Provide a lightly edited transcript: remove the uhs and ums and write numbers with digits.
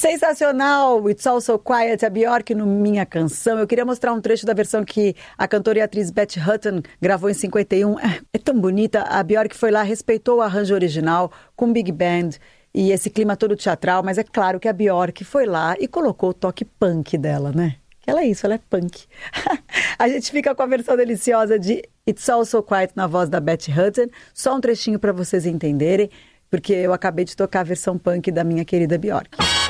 Sensacional! It's All So Quiet, a Björk no Minha Canção. Eu queria mostrar um trecho da versão que a cantora e atriz Beth Hutton gravou em 51. É tão bonita. A Björk foi lá, respeitou o arranjo original com Big Band e esse clima todo teatral, mas é claro que a Björk foi lá e colocou o toque punk dela, né? Ela é isso, ela é punk. A gente fica com a versão deliciosa de It's All So Quiet na voz da Beth Hutton. Só um trechinho para vocês entenderem, porque eu acabei de tocar a versão punk da minha querida Björk.